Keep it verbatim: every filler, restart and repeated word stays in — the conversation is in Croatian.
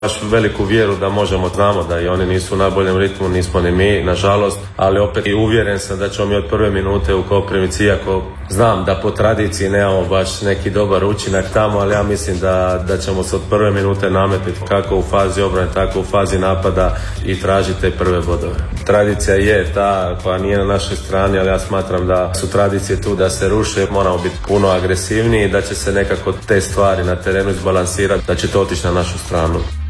baš veliku vjeru da možemo, znamo da i oni nisu u najboljem ritmu, nismo ni mi, nažalost, ali opet i uvjeren sam da ćemo mi od prve minute u Koprivnici, iako znam da po tradiciji nemamo baš neki dobar učinak tamo, ali ja mislim da, da ćemo se od prve minute nametiti kako u fazi obrane, tako u fazi napada i tražiti te prve bodove. Tradicija je ta koja nije na našoj strani, ali ja smatram da su tradicije tu da se ruše, moramo biti puno agresivniji, da će se nekako te stvari na terenu izbalansirati, da će to otići na našu stranu.